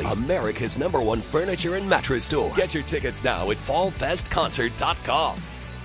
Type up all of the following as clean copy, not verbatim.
America's #1 furniture and mattress store. Get your tickets now at fallfestconcert.com.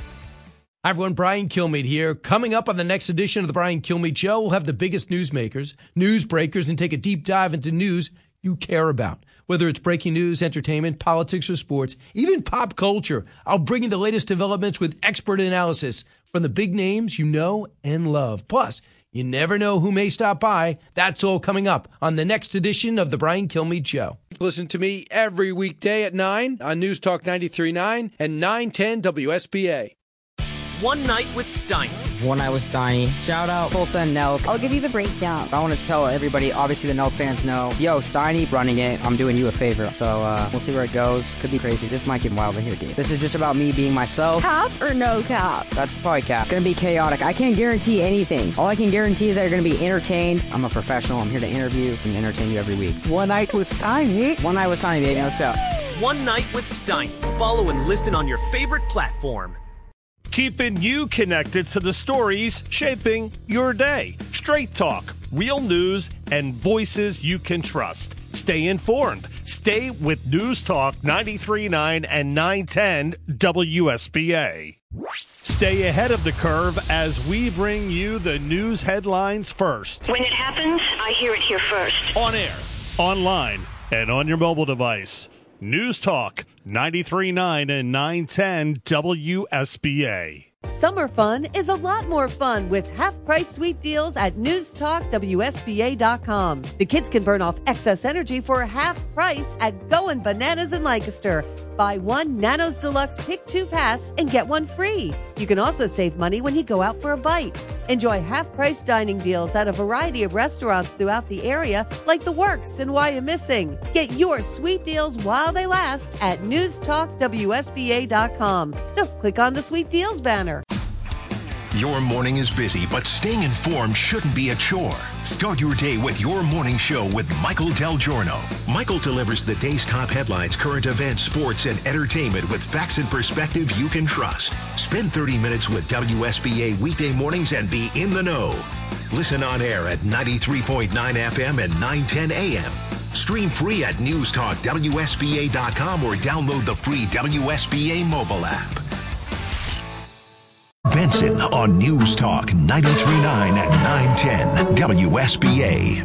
Hi, everyone. Brian Kilmeade here. Coming up on the next edition of the Brian Kilmeade Show, we'll have the biggest newsmakers, news breakers, and take a deep dive into news you care about. Whether it's breaking news, entertainment, politics, or sports, even pop culture, I'll bring you the latest developments with expert analysis from the big names you know and love. Plus, you never know who may stop by. That's all coming up on the next edition of the Brian Kilmeade Show. Listen to me every weekday at 9 on News Talk 93.9 and 910 WSBA. One Night with Steiny. One Night with Steiny. Shout out Tulsa and Nelk. I'll give you the breakdown. I want to tell everybody, obviously the Nelk fans know, yo, Steiny running it, I'm doing you a favor. So we'll see where it goes. Could be crazy. This might get wilder here, dude. This is just about me being myself. Cap or no cap? That's probably cap. Gonna be chaotic. I can't guarantee anything. All I can guarantee is that you're gonna be entertained. I'm a professional. I'm here to interview and entertain you every week. One Night with Steiny. One Night with Steiny, baby. Let's go. One Night with Steiny. Follow and listen on your favorite platform. Keeping you connected to the stories shaping your day. Straight talk, real news, and voices you can trust. Stay informed. Stay with News Talk 93.9 and 910 WSBA. Stay ahead of the curve as we bring you the news headlines first. When it happens, I hear it here first. On air, online, and on your mobile device. News Talk 93.9 and 910 WSBA. Summer fun is a lot more fun with half-price sweet deals at newstalkwsba.com. The kids can burn off excess energy for half price at Goin' Bananas in Lancaster. Buy one Nanos Deluxe Pick 2 pass and get one free. You can also save money when you go out for a bite. Enjoy half-price dining deals at a variety of restaurants throughout the area, like The Works and Wyomissing. Get your sweet deals while they last at newstalkwsba.com. Just click on the Sweet Deals banner. Your morning is busy, but staying informed shouldn't be a chore. Start your day with Your Morning Show with Michael Del Giorno. Michael delivers the day's top headlines, current events, sports, and entertainment with facts and perspective you can trust. Spend 30 minutes with WSBA weekday mornings and be in the know. Listen on air at 93.9 FM and 910 AM. Stream free at newstalkwsba.com or download the free WSBA mobile app. Benson on News Talk 93.9 and 910 WSBA.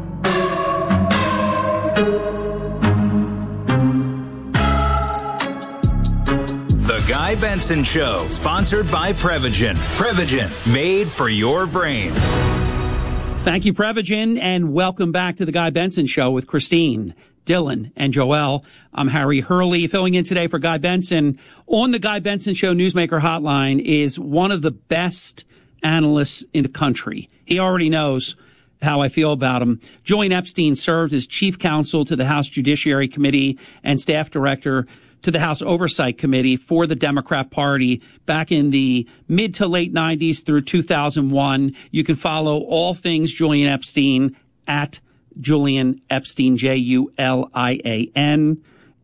The Guy Benson Show, sponsored by Prevagen. Prevagen, made for your brain. Thank you, Prevagen, and welcome back to the Guy Benson Show with Christine, Dylan, and Joelle. I'm Harry Hurley, filling in today for Guy Benson. On the Guy Benson Show Newsmaker Hotline is one of the best analysts in the country. He already knows how I feel about him. Julian Epstein served as chief counsel to the House Judiciary Committee and staff director to the House Oversight Committee for the Democrat Party back in the mid to late 90s through 2001. You can follow all things Julian Epstein at Julian Epstein, JulianEpstein,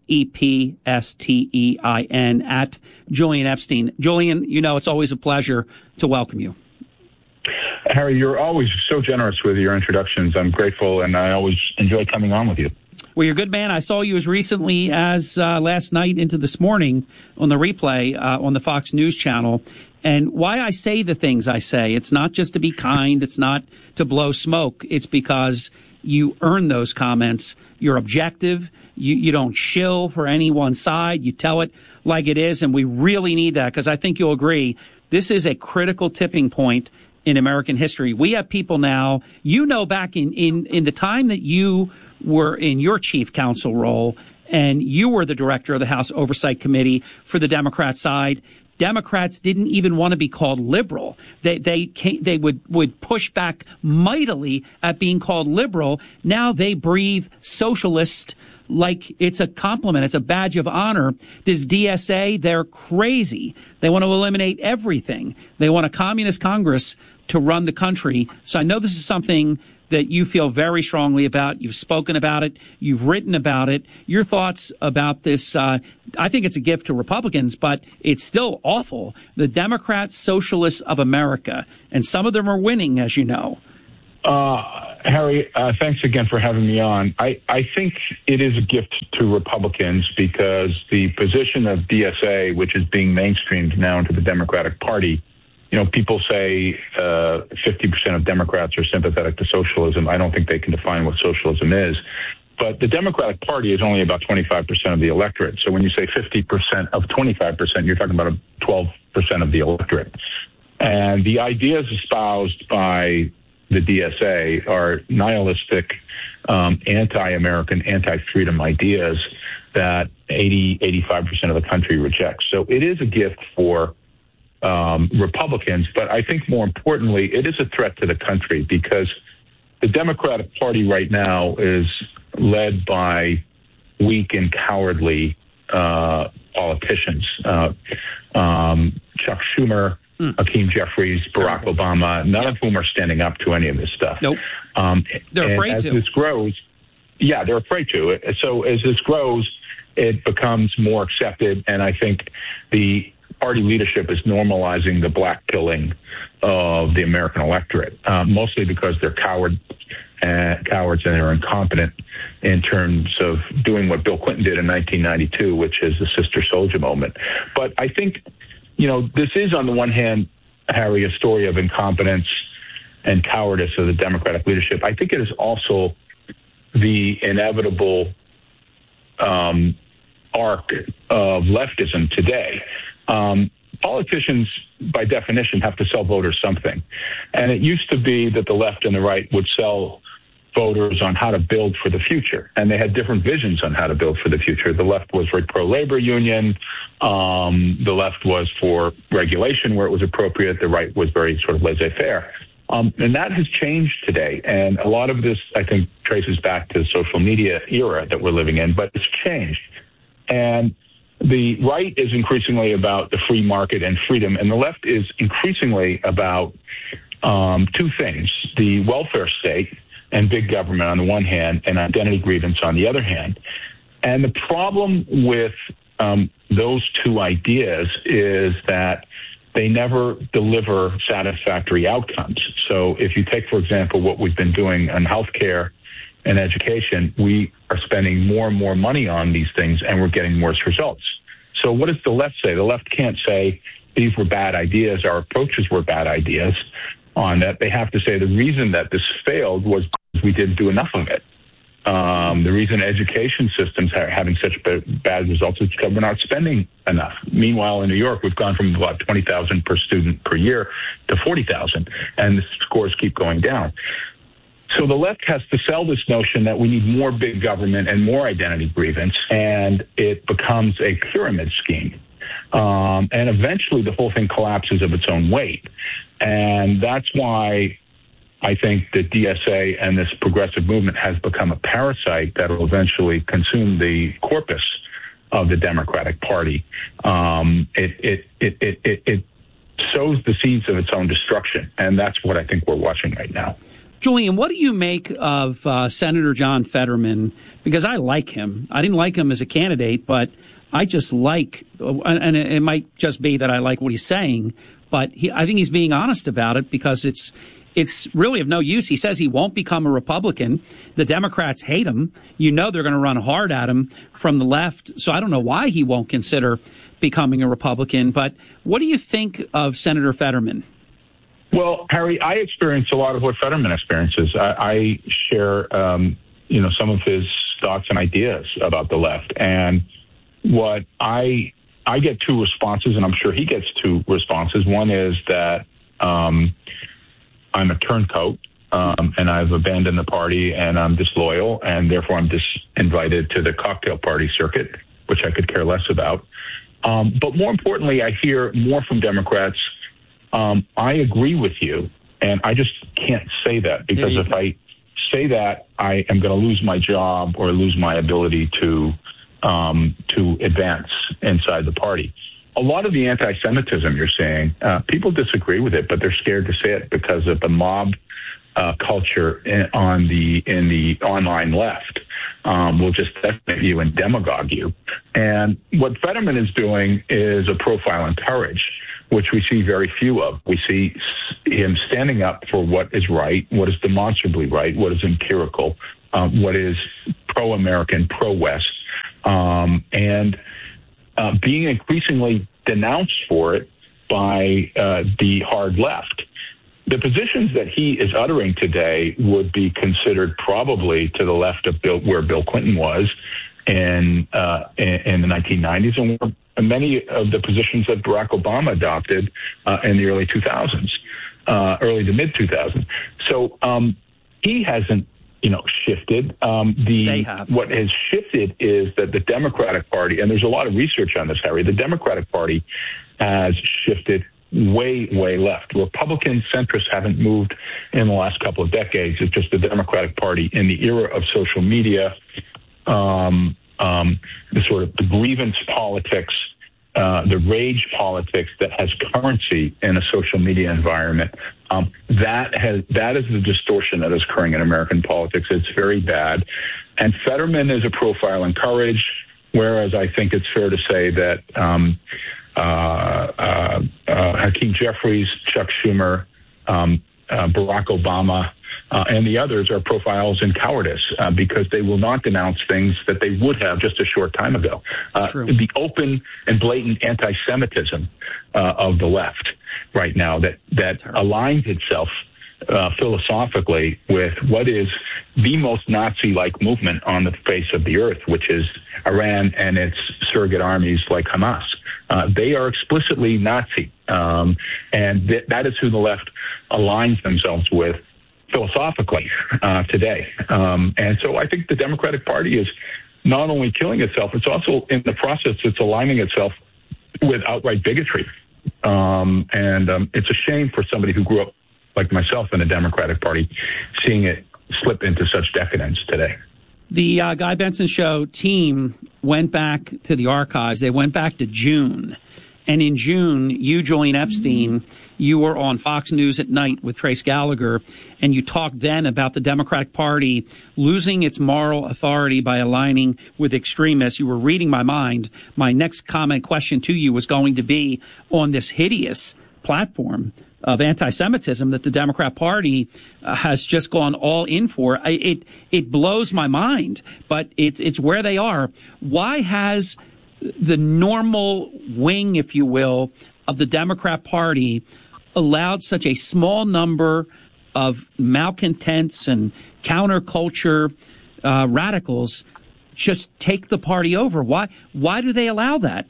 at Julian Epstein. Julian, you know, it's always a pleasure to welcome you. Harry, you're always so generous with your introductions. I'm grateful, and I always enjoy coming on with you. Well, you're a good man. I saw you as recently as last night into this morning on the replay on the Fox News channel. And why I say the things I say, it's not just to be kind. It's not to blow smoke. It's because you earn those comments. You're objective. You don't shill for any one side. You tell it like it is. And we really need that because I think you'll agree this is a critical tipping point in American history. We have people now, you know, back in the time that you were in your chief counsel role and you were the director of the House Oversight Committee for the Democrat side, Democrats didn't even want to be called liberal. They would push back mightily at being called liberal. Now they breathe socialist like it's a compliment. It's a badge of honor. This DSA, they're crazy. They want to eliminate everything. They want a communist Congress to run the country. So I know this is something that you feel very strongly about. You've spoken about it. You've written about it. Your thoughts about this, I think it's a gift to Republicans, but it's still awful. The Democrats, socialists of America, and some of them are winning, as you know. Harry, thanks again for having me on. I think it is a gift to Republicans because the position of DSA, which is being mainstreamed now into the Democratic Party, people say 50% of Democrats are sympathetic to socialism. I don't think they can define what socialism is. But the Democratic Party is only about 25% of the electorate. So when you say 50% of 25%, you're talking about 12% of the electorate. And the ideas espoused by the DSA are nihilistic, anti-American, anti-freedom ideas that 85% of the country rejects. So it is a gift for Republicans, but I think more importantly, it is a threat to the country because the Democratic Party right now is led by weak and cowardly politicians. Chuck Schumer, Hakeem Jeffries, Barack Obama, none of whom are standing up to any of this stuff. Nope. They're afraid as to. This grows, they're afraid to. So as this grows, it becomes more accepted, and I think the party leadership is normalizing the black pilling of the American electorate, mostly because they're cowards and they're incompetent in terms of doing what Bill Clinton did in 1992, which is the Sister Soldier moment. But I think, this is on the one hand, Harry, a story of incompetence and cowardice of the Democratic leadership. I think it is also the inevitable arc of leftism today. Politicians, by definition, have to sell voters something. And it used to be that the left and the right would sell voters on how to build for the future. And they had different visions on how to build for the future. The left was very pro-labor union. The left was for regulation where it was appropriate. The right was very sort of laissez-faire. And that has changed today. And a lot of this, I think, traces back to the social media era that we're living in, but it's changed. And the right is increasingly about the free market and freedom, and the left is increasingly about two things: the welfare state and big government on the one hand, and identity grievance on the other hand. And the problem with those two ideas is that they never deliver satisfactory outcomes. So if you take, for example, what we've been doing on healthcare and education, we are spending more and more money on these things, and we're getting worse results. So what does the left say? The left can't say these were bad ideas, our approaches were bad ideas on that. They have to say the reason that this failed was we didn't do enough of it. The reason education systems are having such bad results is because we're not spending enough. Meanwhile, in New York, we've gone from about 20,000 per student per year to 40,000, and the scores keep going down. So the left has to sell this notion that we need more big government and more identity grievance, and it becomes a pyramid scheme. And eventually the whole thing collapses of its own weight. And that's why I think the DSA and this progressive movement has become a parasite that will eventually consume the corpus of the Democratic Party. It sows the seeds of its own destruction, and that's what I think we're watching right now. Julian, what do you make of Senator John Fetterman? Because I like him. I didn't like him as a candidate, but I just like, and it might just be that I like what he's saying, but I think he's being honest about it because it's really of no use. He says he won't become a Republican. The Democrats hate him. They're going to run hard at him from the left. So I don't know why he won't consider becoming a Republican. But what do you think of Senator Fetterman? Well, Harry, I experience a lot of what Fetterman experiences. I share, some of his thoughts and ideas about the left. And what I get two responses, and I'm sure he gets two responses. One is that I'm a turncoat, and I've abandoned the party, and I'm disloyal, and therefore I'm disinvited to the cocktail party circuit, which I could care less about. But more importantly, I hear more from Democrats. I agree with you, and I just can't say that because if I say that, I am going to lose my job or lose my ability to advance inside the party. A lot of the anti-Semitism you're saying, people disagree with it, but they're scared to say it because of the mob culture in the online left. Will just detonate you and demagogue you. And what Fetterman is doing is a profile in courage. which we see very few of. We see him standing up for what is right, what is demonstrably right, what is empirical, what is pro-American, pro-West, and being increasingly denounced for it by the hard left. The positions that he is uttering today would be considered probably to the left of where Bill Clinton was in the 1990s, and where many of the positions that Barack Obama adopted in the early 2000s, early to mid 2000s. So he hasn't, shifted. What has shifted is that the Democratic Party, and there's a lot of research on this, Harry, the Democratic Party has shifted way, way left. Republican centrists haven't moved in the last couple of decades. It's just the Democratic Party in the era of social media, the sort of the grievance politics, the rage politics that has currency in a social media environment. That is the distortion that is occurring in American politics. It's very bad. And Fetterman is a profile in courage, whereas I think it's fair to say that Hakeem Jeffries, Chuck Schumer, Barack Obama, and the others are profiles in cowardice because they will not denounce things that they would have just a short time ago. The open and blatant anti-Semitism of the left right now that aligns itself philosophically with what is the most Nazi-like movement on the face of the earth, which is Iran and its surrogate armies like Hamas. They are explicitly Nazi, and that is who the left aligns themselves with philosophically today. And so I think the Democratic Party is not only killing itself, it's also in the process, it's aligning itself with outright bigotry. And it's a shame for somebody who grew up like myself in the Democratic Party, seeing it slip into such decadence today. The Guy Benson Show team went back to the archives. They went back to June. And in June, you, Julian Epstein, you were on Fox News at Night with Trace Gallagher, and you talked then about the Democratic Party losing its moral authority by aligning with extremists. You were reading my mind. My next question to you was going to be on this hideous platform of anti-Semitism that the Democrat Party has just gone all in for. It blows my mind, but it's where they are. Why has the normal wing, if you will, of the Democrat Party allowed such a small number of malcontents and counterculture radicals just take the party over? Why do they allow that?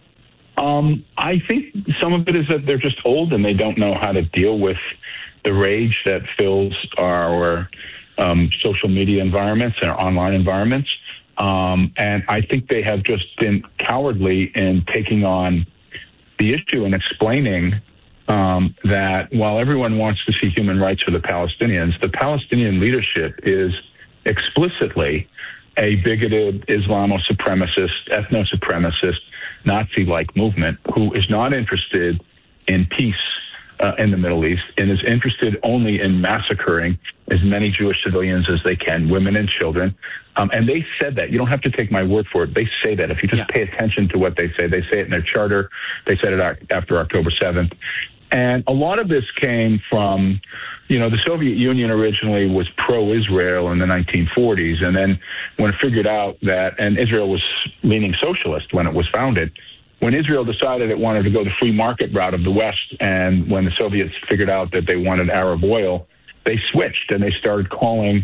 I think some of it is that they're just old and they don't know how to deal with the rage that fills our social media environments and our online environments. And I think they have just been cowardly in taking on the issue and explaining that while everyone wants to see human rights for the Palestinian leadership is explicitly a bigoted Islamo-supremacist, ethno-supremacist, Nazi-like movement who is not interested in peace in the Middle East and is interested only in massacring as many Jewish civilians as they can, women and children. And they said that. You don't have to take my word for it. They say that. If you just pay attention to what they say it in their charter. They said it after October 7th. And a lot of this came from, the Soviet Union originally was pro-Israel in the 1940s. And then when it figured out that, and Israel was leaning socialist when it was founded, when Israel decided it wanted to go the free market route of the West, and when the Soviets figured out that they wanted Arab oil, they switched and they started calling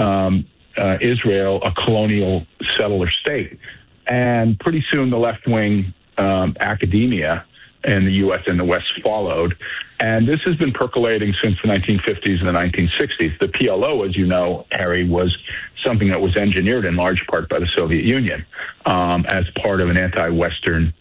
Israel a colonial settler state. And pretty soon the left-wing academia in the U.S. and the West followed. And this has been percolating since the 1950s and the 1960s. The PLO, as you know, Harry, was something that was engineered in large part by the Soviet Union as part of an anti-Western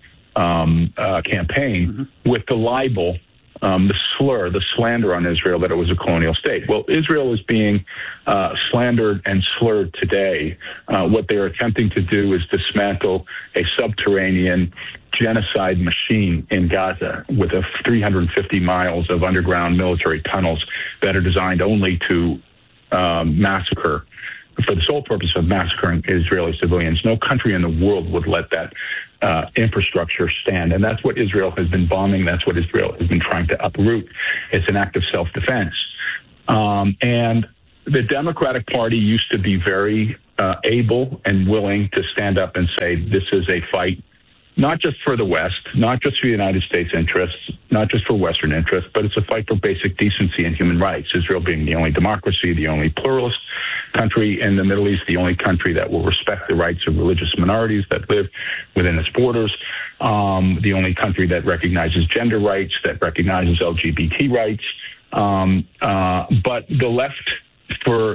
campaign with the libel, the slander on Israel that it was a colonial state. Well, Israel is being slandered and slurred today. What they're attempting to do is dismantle a subterranean genocide machine in Gaza with 350 miles of underground military tunnels that are designed only to massacre for the sole purpose of massacring Israeli civilians. No country in the world would let that infrastructure stand. And that's what Israel has been bombing. That's what Israel has been trying to uproot. It's an act of self-defense. And the Democratic Party used to be very able and willing to stand up and say, this is a fight not just for the West, not just for the United States interests, not just for Western interests, but it's a fight for basic decency and human rights. Israel being the only democracy, the only pluralist country in the Middle East, the only country that will respect the rights of religious minorities that live within its borders, the only country that recognizes gender rights, that recognizes LGBT rights. But the left, for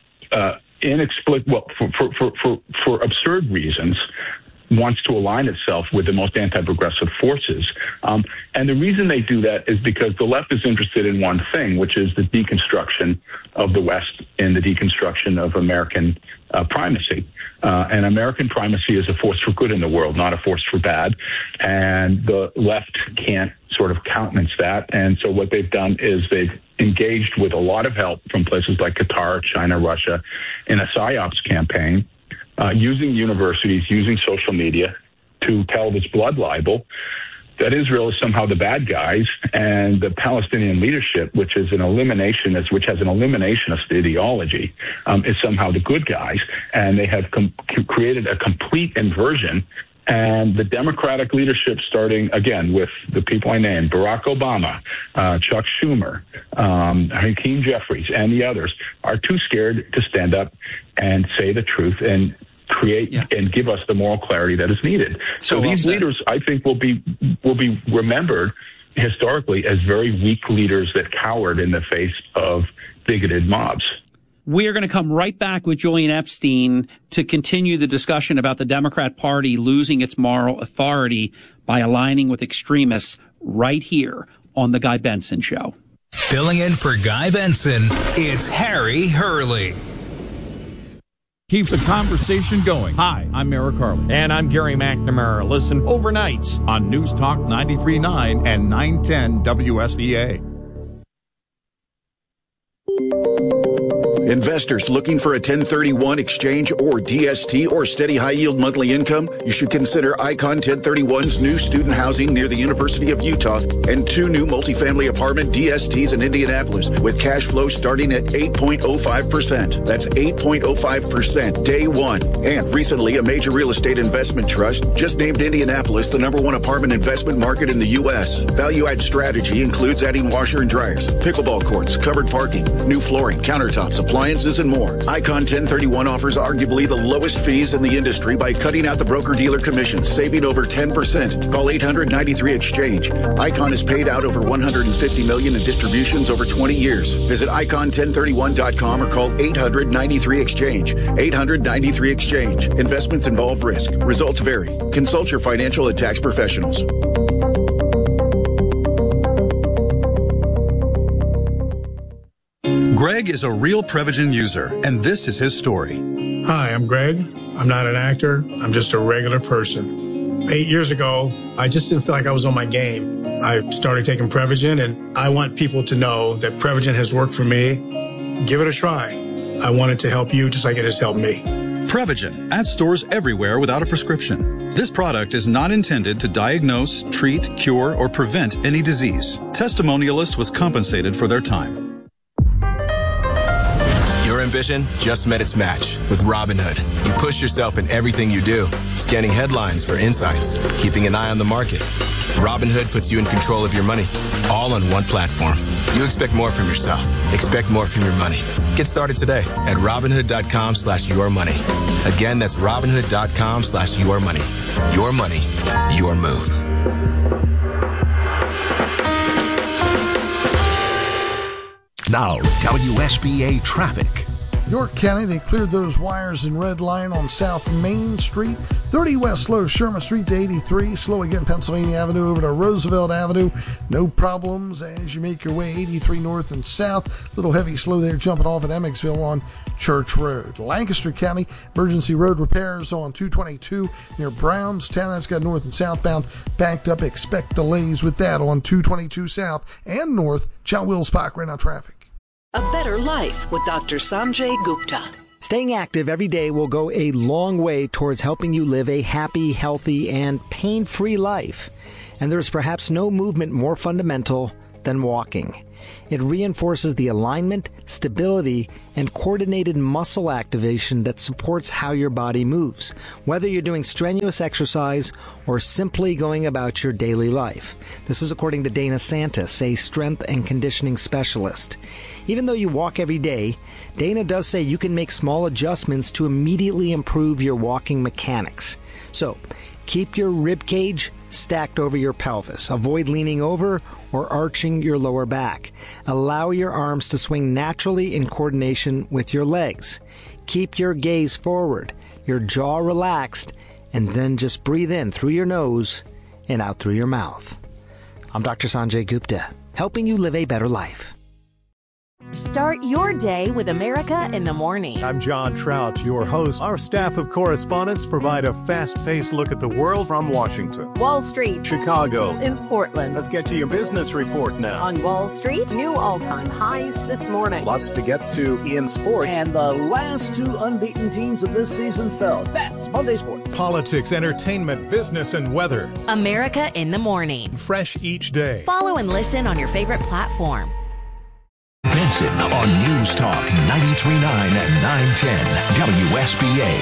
absurd reasons, wants to align itself with the most anti-progressive forces. And the reason they do that is because the left is interested in one thing, which is the deconstruction of the West and the deconstruction of American primacy. And American primacy is a force for good in the world, not a force for bad. And the left can't sort of countenance that. And so what they've done is they've engaged with a lot of help from places like Qatar, China, Russia, in a PSYOPs campaign, using universities, using social media to tell this blood libel that Israel is somehow the bad guys and the Palestinian leadership, which has an eliminationist ideology, is somehow the good guys. And they have created a complete inversion. And the Democratic leadership, starting, again, with the people I named, Barack Obama, Chuck Schumer, Hakeem Jeffries, and the others, are too scared to stand up and say the truth and create and give us the moral clarity that is needed. So these leaders, I think, will be remembered historically as very weak leaders that cowered in the face of bigoted mobs. We are going to come right back with Julian Epstein to continue the discussion about the Democrat Party losing its moral authority by aligning with extremists right here on The Guy Benson Show. Filling in for Guy Benson, it's Harry Hurley. Keep the conversation going. Hi, I'm Eric Harley. And I'm Gary McNamara. Listen overnights on News Talk 93.9 and 910 WSVA. Investors looking for a 1031 exchange or DST or steady high-yield monthly income? You should consider Icon 1031's new student housing near the University of Utah and 2 new multifamily apartment DSTs in Indianapolis with cash flow starting at 8.05%. That's 8.05% day one. And recently, a major real estate investment trust just named Indianapolis the #1 apartment investment market in the U.S. Value-add strategy includes adding washer and dryers, pickleball courts, covered parking, new flooring, countertops, appliances, and more. Icon 1031 offers arguably the lowest fees in the industry by cutting out the broker-dealer commissions, saving over 10%. Call 800-93-EXCHANGE. Icon has paid out over $150 million in distributions over 20 years. Visit icon1031.com or call 800-93-EXCHANGE. 800-93-EXCHANGE. Investments involve risk. Results vary. Consult your financial and tax professionals. Greg is a real Prevagen user, and this is his story. Hi, I'm Greg. I'm not an actor. I'm just a regular person. 8 years ago, I just didn't feel like I was on my game. I started taking Prevagen, and I want people to know that Prevagen has worked for me. Give it a try. I want it to help you just like it has helped me. Prevagen, at stores everywhere without a prescription. This product is not intended to diagnose, treat, cure, or prevent any disease. Testimonialist was compensated for their time. Your ambition just met its match with Robinhood. You push yourself in everything you do, scanning headlines for insights, keeping an eye on the market. Robinhood puts you in control of your money, all on one platform. You expect more from yourself. Expect more from your money. Get started today at Robinhood.com/yourmoney. Again, that's Robinhood.com/yourmoney. Your money, your move. Now, WSBA traffic. York County, they cleared those wires in red line on South Main Street. 30 West slow Sherman Street to 83. Slow again Pennsylvania Avenue over to Roosevelt Avenue. No problems as you make your way 83 north and south. Little heavy slow there jumping off at Emmetsville on Church Road. Lancaster County, emergency road repairs on 222 near Brownstown. That's got north and southbound backed up. Expect delays with that on 222 south and north. Chow Will Spock right now traffic. A better life with Dr. Sanjay Gupta. Staying active every day will go a long way towards helping you live a happy, healthy, and pain-free life. And there's perhaps no movement more fundamental than walking. It reinforces the alignment, stability, and coordinated muscle activation that supports how your body moves, whether you're doing strenuous exercise or simply going about your daily life. This is according to Dana Santis, a strength and conditioning specialist. Even though you walk every day, Dana does say you can make small adjustments to immediately improve your walking mechanics. So, keep your rib cage stacked over your pelvis. Avoid leaning over or arching your lower back. Allow your arms to swing naturally in coordination with your legs. Keep your gaze forward, your jaw relaxed, and then just breathe in through your nose and out through your mouth. I'm Dr. Sanjay Gupta, helping you live a better life. Start your day with America in the Morning. I'm John Trout, your host. Our staff of correspondents provide a fast-paced look at the world from Washington, Wall Street, Chicago, and Portland. Let's get to your business report now. On Wall Street, new all-time highs this morning. Lots to get to in sports. And the last two unbeaten teams of this season fell. That's Monday Sports. Politics, entertainment, business, and weather. America in the Morning. Fresh each day. Follow and listen on your favorite platform. Benson on News Talk 93.9 and 910 WSBA.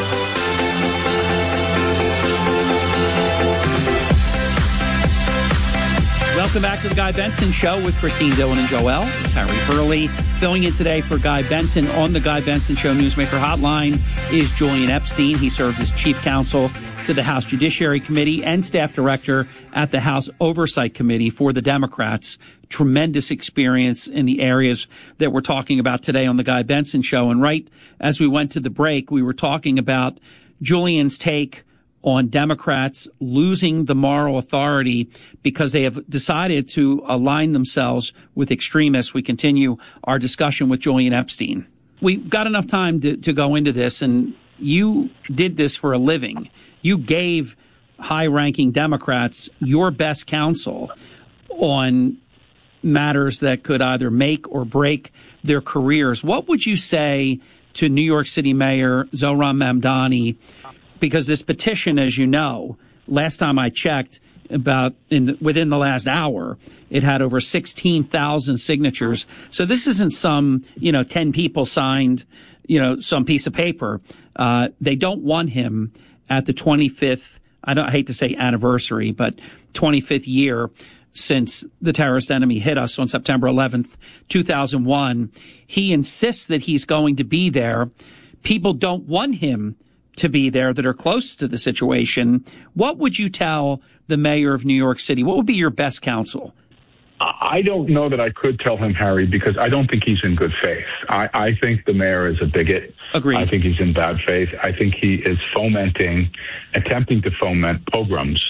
Welcome back to the Guy Benson Show with Christine Dillon and Joel. It's Harry Hurley. Filling in today for Guy Benson on the Guy Benson Show Newsmaker Hotline is Julian Epstein. He served as chief counsel to the House Judiciary Committee and staff director at the House Oversight Committee for the Democrats. Tremendous experience in the areas that we're talking about today on the Guy Benson Show. And right as we went to the break, we were talking about Julian's take on Democrats losing the moral authority because they have decided to align themselves with extremists. We continue our discussion with Julian Epstein. We've got enough time to go into this, and you did this for a living. You gave high-ranking Democrats your best counsel on matters that could either make or break their careers. What would you say to New York City Mayor Zohran Mamdani? Because this petition, as you know, last time I checked, within the last hour, it had over 16,000 signatures. So this isn't some, 10 people signed, some piece of paper. They don't want him at the 25th, I hate to say anniversary, but 25th year since the terrorist enemy hit us on September 11th, 2001. He insists that he's going to be there. People don't want him to be there that are close to the situation. What would you tell the mayor of New York City? What would be your best counsel? I don't know that I could tell him, Harry, because I don't think he's in good faith. I think the mayor is a bigot. Agreed. I think he's in bad faith. I think he is attempting to foment pogroms.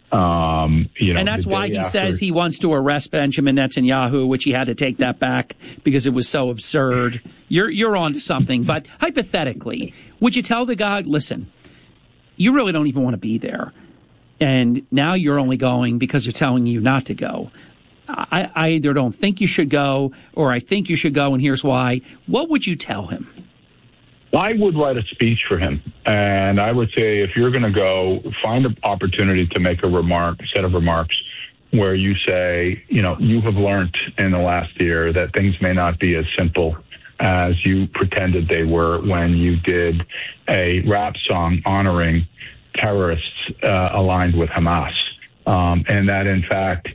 And that's why he says he wants to arrest Benjamin Netanyahu, which he had to take that back because it was so absurd. You're on to something. But hypothetically, would you tell the guy, listen, you really don't even want to be there, and now you're only going because they're telling you not to go? I either don't think you should go, or I think you should go, and here's why. What would you tell him? I would write a speech for him, and I would say, if you're going to go, find an opportunity to make a set of remarks where you say, you have learned in the last year that things may not be as simple as you pretended they were when you did a rap song honoring terrorists aligned with Hamas. And that, in fact,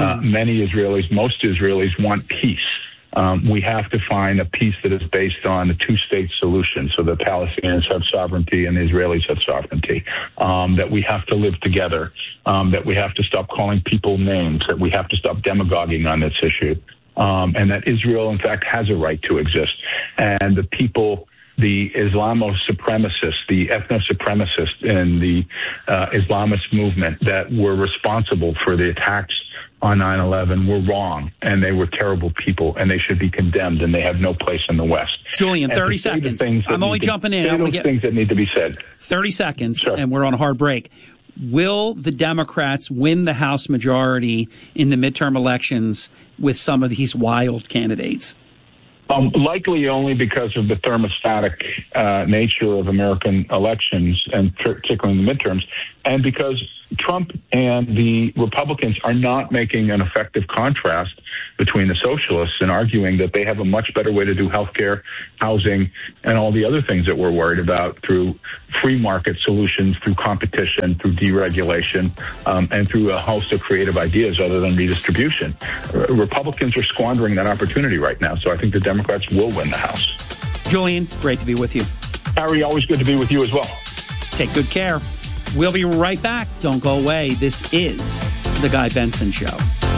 most Israelis want peace. We have to find a peace that is based on a two-state solution, so the Palestinians have sovereignty and the Israelis have sovereignty, that we have to live together, that we have to stop calling people names, that we have to stop demagoguing on this issue, and that Israel, in fact, has a right to exist. And the people, the Islamo-supremacists, the ethno-supremacists in the Islamist movement that were responsible for the attacks on 9/11 were wrong, and they were terrible people, and they should be condemned, and they have no place in the West. Julian, 30 seconds. I'm only jumping in. I want to get things that need to be said. 30 seconds, sure. And we're on a hard break. Will the Democrats win the House majority in the midterm elections with some of these wild candidates? Likely only because of the thermostatic nature of American elections, and particularly in the midterms, and because Trump and the Republicans are not making an effective contrast between the socialists and arguing that they have a much better way to do healthcare, housing, and all the other things that we're worried about through free market solutions, through competition, through deregulation, and through a host of creative ideas other than redistribution. Republicans are squandering that opportunity right now, so I think the Democrats will win the House. Julian, great to be with you. Harry, always good to be with you as well. Take good care. We'll be right back. Don't go away. This is The Guy Benson Show.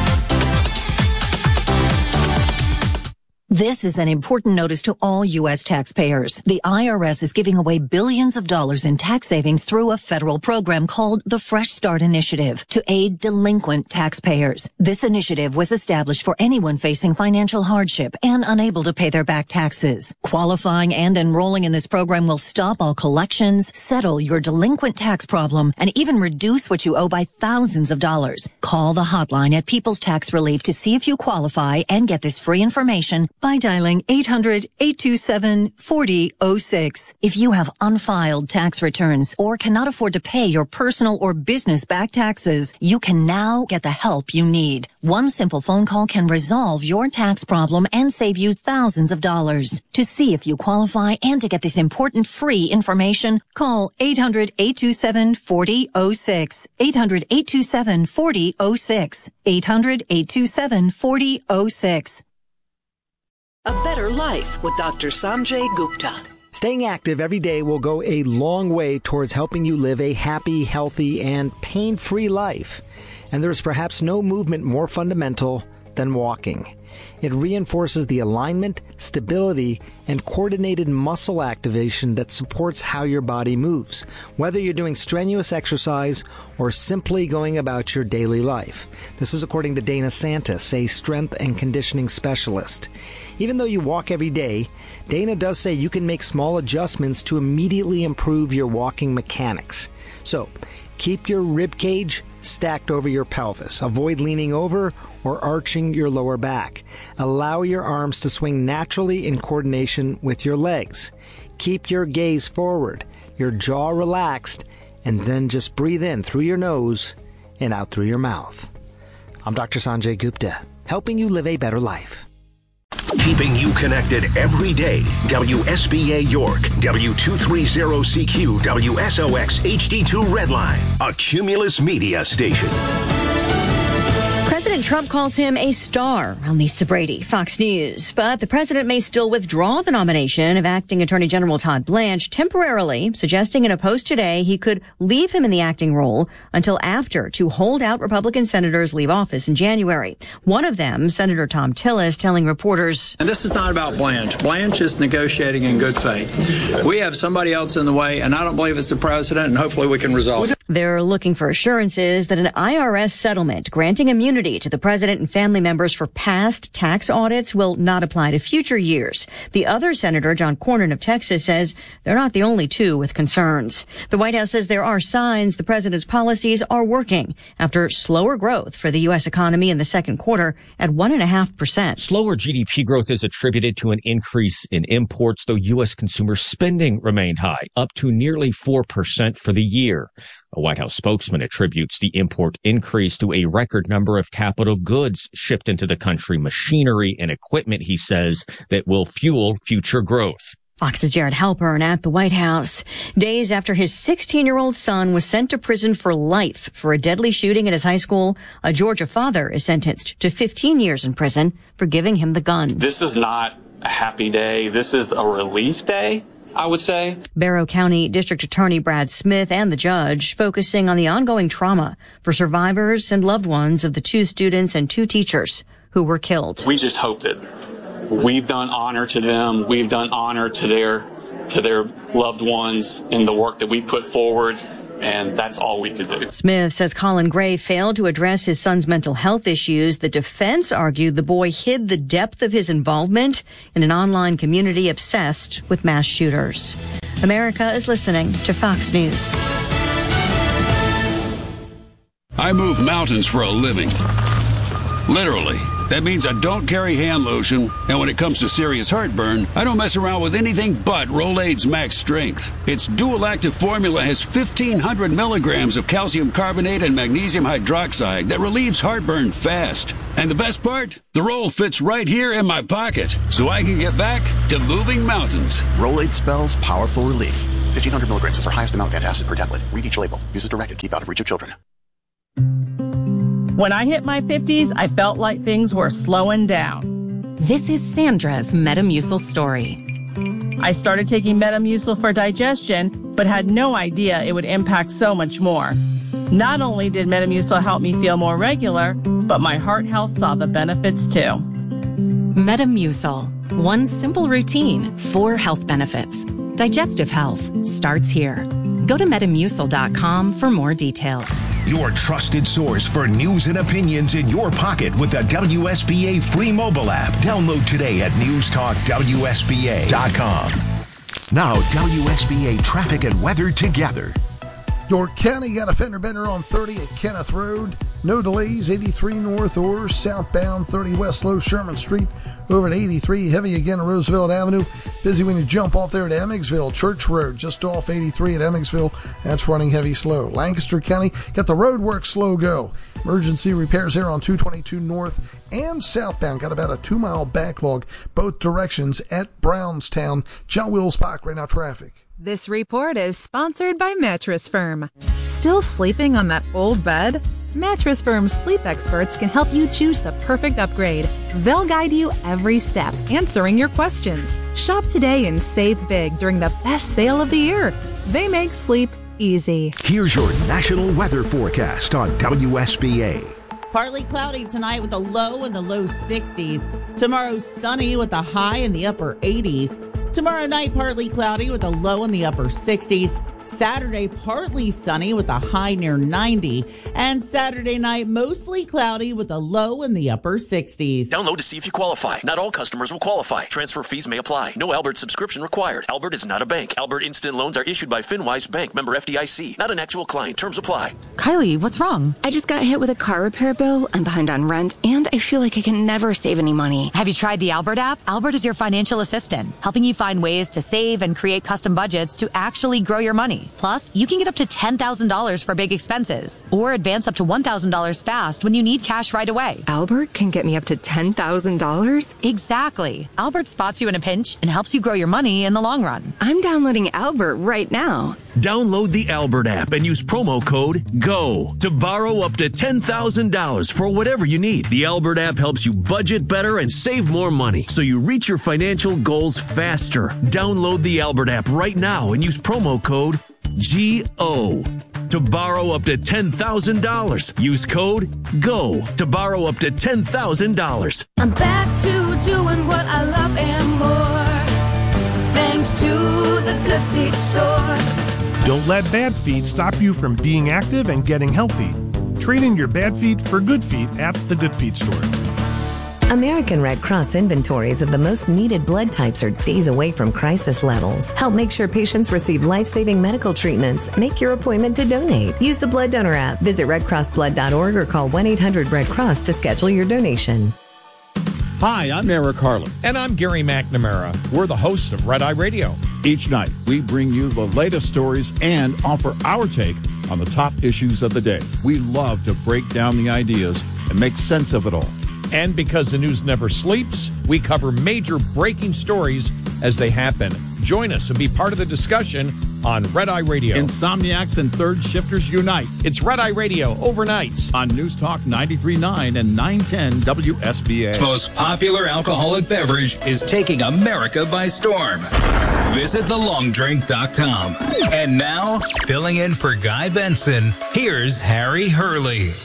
This is an important notice to all U.S. taxpayers. The IRS is giving away billions of dollars in tax savings through a federal program called the Fresh Start Initiative to aid delinquent taxpayers. This initiative was established for anyone facing financial hardship and unable to pay their back taxes. Qualifying and enrolling in this program will stop all collections, settle your delinquent tax problem, and even reduce what you owe by thousands of dollars. Call the hotline at People's Tax Relief to see if you qualify and get this free information by dialing 800-827-4006. If you have unfiled tax returns or cannot afford to pay your personal or business back taxes, you can now get the help you need. One simple phone call can resolve your tax problem and save you thousands of dollars. To see if you qualify and to get this important free information, call 800-827-4006. 800-827-4006. 800-827-4006. A Better Life with Dr. Sanjay Gupta. Staying active every day will go a long way towards helping you live a happy, healthy, and pain-free life. And there is perhaps no movement more fundamental than walking. It reinforces the alignment, stability, and coordinated muscle activation that supports how your body moves, whether you're doing strenuous exercise or simply going about your daily life. This is according to Dana Santis, a strength and conditioning specialist. Even though you walk every day, Dana does say you can make small adjustments to immediately improve your walking mechanics. So, keep your rib cage stacked over your pelvis. Avoid leaning over or arching your lower back. Allow your arms to swing naturally in coordination with your legs. Keep your gaze forward, your jaw relaxed, and then just breathe in through your nose and out through your mouth. I'm Dr. Sanjay Gupta, helping you live a better life. Keeping you connected every day. WSBA York, W230CQ, WSOX HD2 Redline, a Cumulus Media station. President Trump calls him a star, Lisa Brady, Fox News. But the president may still withdraw the nomination of acting Attorney General Todd Blanche temporarily, suggesting in a post today he could leave him in the acting role until after two holdout Republican senators leave office in January. One of them, Senator Thom Tillis, telling reporters, and this is not about Blanche. Blanche is negotiating in good faith. We have somebody else in the way, and I don't believe it's the president, and hopefully we can resolve it. They're looking for assurances that an IRS settlement granting immunity to the president and family members for past tax audits will not apply to future years. The other senator, John Cornyn of Texas, says they're not the only two with concerns. The White House says there are signs the president's policies are working after slower growth for the U.S. economy in the second quarter at 1.5%. Slower GDP growth is attributed to an increase in imports, though U.S. consumer spending remained high, up to nearly 4% for the year. A White House spokesman attributes the import increase to a record number of capital goods shipped into the country, machinery and equipment, he says, that will fuel future growth. Fox's Jared Halpern at the White House. Days after his 16-year-old son was sent to prison for life for a deadly shooting at his high school, a Georgia father is sentenced to 15 years in prison for giving him the gun. This is not a happy day. This is a relief day, I would say. Barrow County District Attorney Brad Smith and the judge focusing on the ongoing trauma for survivors and loved ones of the two students and two teachers who were killed. We just hope that we've done honor to them. We've done honor to their loved ones in the work that we put forward. And that's all we could do. Smith says Colin Gray failed to address his son's mental health issues. The defense argued the boy hid the depth of his involvement in an online community obsessed with mass shooters. America is listening to Fox News. I move mountains for a living. Literally. That means I don't carry hand lotion, and when it comes to serious heartburn, I don't mess around with anything but Rolaids Max Strength. Its dual-active formula has 1,500 milligrams of calcium carbonate and magnesium hydroxide that relieves heartburn fast. And the best part? The roll fits right here in my pocket, so I can get back to moving mountains. Rolaids spells powerful relief. 1,500 milligrams is our highest amount of antacid per tablet. Read each label. Use as directed. Keep out of reach of children. When I hit my 50s, I felt like things were slowing down. This is Sandra's Metamucil story. I started taking Metamucil for digestion, but had no idea it would impact so much more. Not only did Metamucil help me feel more regular, but my heart health saw the benefits too. Metamucil. One simple routine, 4 health benefits. Digestive health starts here. Go to Metamucil.com for more details. Your trusted source for news and opinions in your pocket with the WSBA free mobile app. Download today at newstalkwsba.com. Now, WSBA traffic and weather together. York County got a fender bender on 30 at Kenneth Road. No delays, 83 north or southbound, 30 west low Sherman Street. Over at 83, heavy again at Roosevelt Avenue. Busy when you jump off there at Emmetsville. Church Road, just off 83 at Emmetsville. That's running heavy slow. Lancaster County got the road work slow go. Emergency repairs there on 222 north and southbound. Got about a 2-mile backlog both directions at Brownstown. John Wills Park, right now traffic. This report is sponsored by Mattress Firm. Still sleeping on that old bed? Mattress Firm's sleep experts can help you choose the perfect upgrade. They'll guide you every step, answering your questions. Shop today and save big during the best sale of the year. They make sleep easy. Here's your national weather forecast on WSBA. Partly cloudy tonight with a low in the low 60s. Tomorrow sunny with a high in the upper 80s. Tomorrow night, partly cloudy with a low in the upper 60s. Saturday, partly sunny with a high near 90. And Saturday night, mostly cloudy with a low in the upper 60s. Download to see if you qualify. Not all customers will qualify. Transfer fees may apply. No Albert subscription required. Albert is not a bank. Albert Instant Loans are issued by FinWise Bank, member FDIC. Not an actual client. Terms apply. Kylie, what's wrong? I just got hit with a car repair bill. I'm behind on rent, and I feel like I can never save any money. Have you tried the Albert app? Albert is your financial assistant, helping you find ways to save and create custom budgets to actually grow your money. Plus, you can get up to $10,000 for big expenses or advance up to $1,000 fast when you need cash right away. Albert can get me up to $10,000? Exactly. Albert spots you in a pinch and helps you grow your money in the long run. I'm downloading Albert right now. Download the Albert app and use promo code GO to borrow up to $10,000 for whatever you need. The Albert app helps you budget better and save more money so you reach your financial goals faster. Download the Albert app right now and use promo code GO to borrow up to $10,000. Use code GO to borrow up to $10,000. I'm back to doing what I love and more, thanks to the Good Feet store. Don't let bad feet stop you from being active and getting healthy. Trade in your bad feet for good feet at the Good Feet store. American Red Cross inventories of the most needed blood types are days away from crisis levels. Help make sure patients receive life-saving medical treatments. Make your appointment to donate. Use the Blood Donor app. Visit redcrossblood.org or call 1-800-RED-CROSS to schedule your donation. Hi, I'm Eric Harlan. And I'm Gary McNamara. We're the hosts of Red Eye Radio. Each night, we bring you the latest stories and offer our take on the top issues of the day. We love to break down the ideas and make sense of it all. And because the news never sleeps, we cover major breaking stories as they happen. Join us and be part of the discussion on Red Eye Radio. Insomniacs and third shifters unite. It's Red Eye Radio overnights on News Talk 93.9 and 910 WSBA. Most popular alcoholic beverage is taking America by storm. Visit thelongdrink.com. And now, filling in for Guy Benson, here's Harry Hurley.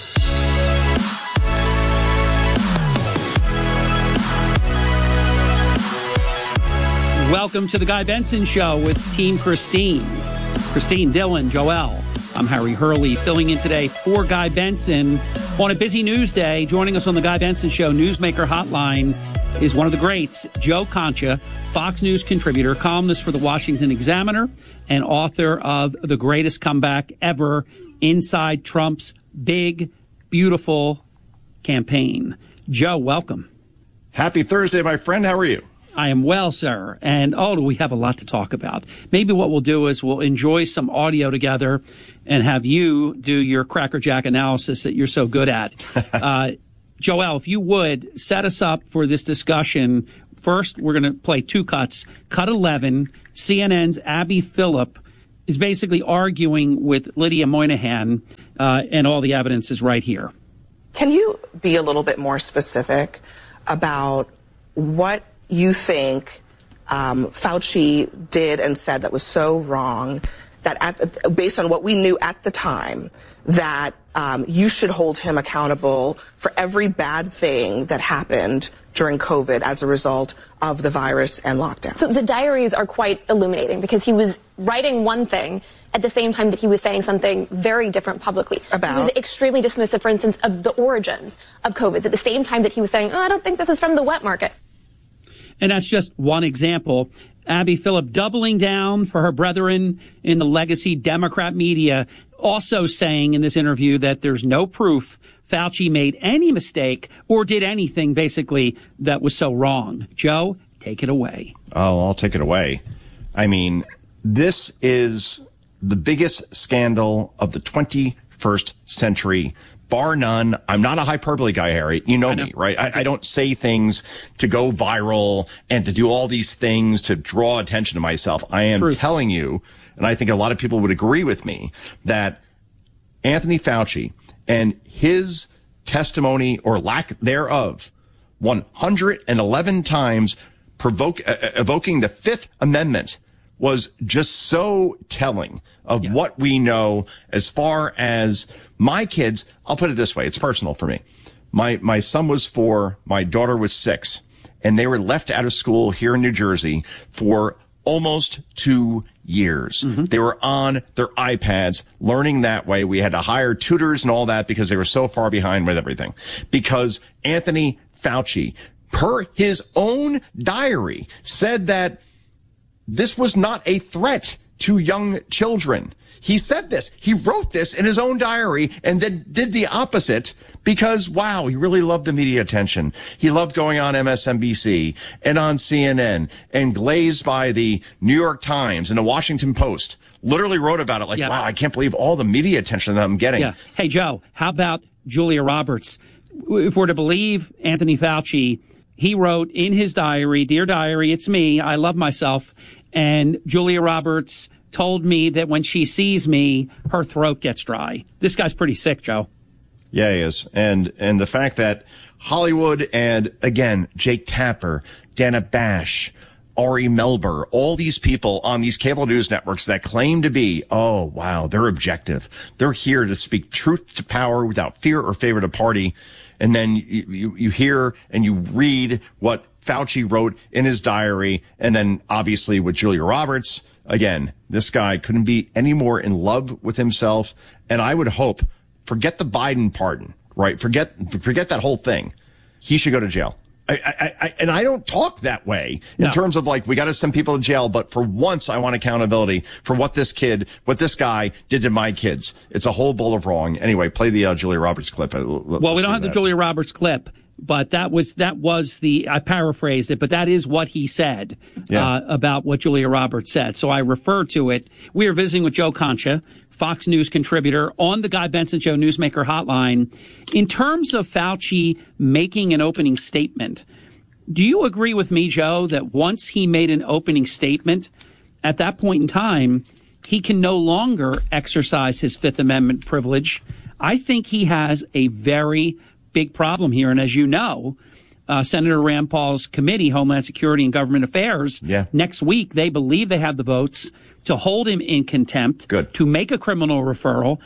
Welcome to the Guy Benson Show with Team Christine, Dylan, Joel. I'm Harry Hurley, filling in today for Guy Benson on a busy news day. Joining us on the Guy Benson Show Newsmaker Hotline is one of the greats, Joe Concha, Fox News contributor, columnist for the Washington Examiner, and author of The Greatest Comeback Ever, Inside Trump's Big, Beautiful Campaign. Joe, welcome. Happy Thursday, my friend. How are you? I am well, sir. And, do we have a lot to talk about. Maybe what we'll do is we'll enjoy some audio together and have you do your Cracker Jack analysis that you're so good at. Joel, if you would, set us up for this discussion. First, we're going to play two cuts. Cut 11, CNN's Abby Phillip is basically arguing with Lydia Moynihan, and all the evidence is right here. Can you be a little bit more specific about what you think Fauci did and said that was so wrong, that based on what we knew at the time, that you should hold him accountable for every bad thing that happened during COVID as a result of the virus and lockdown? So the diaries are quite illuminating because he was writing one thing at the same time that he was saying something very different publicly. He was extremely dismissive, for instance, of the origins of COVID at the same time that he was saying, I don't think this is from the wet market. And that's just one example. Abby Phillip doubling down for her brethren in the legacy Democrat media, also saying in this interview that there's no proof Fauci made any mistake or did anything basically that was so wrong. Joe, take it away. Oh, I'll take it away. I mean, this is the biggest scandal of the 21st century, bar none. I'm not a hyperbole guy, Harry. You know me, right? I don't say things to go viral and to do all these things to draw attention to myself. I am telling you, and I think a lot of people would agree with me, that Anthony Fauci and his testimony or lack thereof 111 times evoking the Fifth Amendment was just so telling of what we know as far as my kids. I'll put it this way. It's personal for me. My son was 4, my daughter was 6, and they were left out of school here in New Jersey for almost 2 years. They were on their iPads learning that way. We had to hire tutors and all that because they were so far behind with everything. Because Anthony Fauci, per his own diary, said that this was not a threat to young children. He said this. He wrote this in his own diary and then did the opposite because, wow, he really loved the media attention. He loved going on MSNBC and on CNN and glazed by the New York Times and the Washington Post. Literally wrote about it like, wow, I can't believe all the media attention that I'm getting. Hey, Joe, how about Julia Roberts? If we're to believe Anthony Fauci, he wrote in his diary, "Dear diary, it's me. I love myself." And Julia Roberts told me that when she sees me, her throat gets dry. This guy's pretty sick, Joe. Yeah, he is. And the fact that Hollywood and, again, Jake Tapper, Dana Bash, Ari Melber, all these people on these cable news networks that claim to be, oh, wow, they're objective. They're here to speak truth to power without fear or favor to party. And then you hear and you read what Fauci wrote in his diary. And then obviously with Julia Roberts, again, this guy couldn't be any more in love with himself. And I would hope, forget the Biden pardon, right? Forget that whole thing. He should go to jail. And I don't talk that way in terms of like, we got to send people to jail. But for once, I want accountability for what this guy did to my kids. It's a whole bowl of wrong. Anyway, play the Julia Roberts clip. Well, we don't have the Julia Roberts clip, but that was I paraphrased it, but that is what he said about what Julia Roberts said. So I refer to it. We are visiting with Joe Concha, Fox News contributor, on the Guy Benson Show Newsmaker Hotline. In terms of Fauci making an opening statement, do you agree with me, Joe, that once he made an opening statement, at that point in time, he can no longer exercise his Fifth Amendment privilege? I think he has a very big problem here. And as you know, Senator Rand Paul's committee, Homeland Security and Government Affairs, next week, they believe they have the votes to hold him in contempt, to make a criminal referral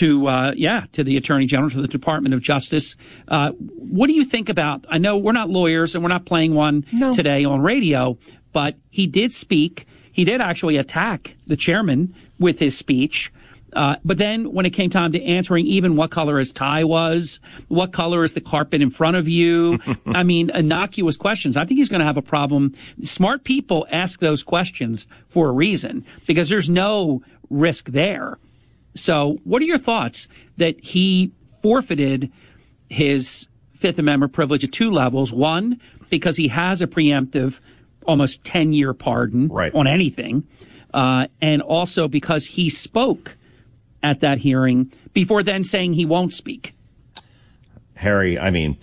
to the Attorney General, to the Department of Justice. What do you think about, I know we're not lawyers and we're not playing one today on radio, but he did speak. He did actually attack the chairman with his speech. But then when it came time to answering even what color his tie was, what color is the carpet in front of you, I mean, innocuous questions. I think he's going to have a problem. Smart people ask those questions for a reason because there's no risk there. So what are your thoughts that he forfeited his Fifth Amendment privilege at two levels. One, because he has a preemptive, almost 10-year pardon on anything. And also because he spoke at that hearing before then saying he won't speak. Harry,